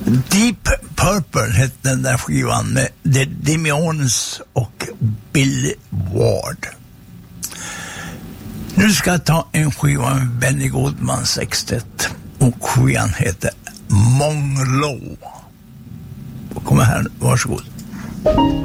Deep Purple hette den där skivan med The Demions och Billy Ward. Nu ska jag ta en skiva med Benny Goodman sextet och skivan heter Monglo. Kom här, varsågod.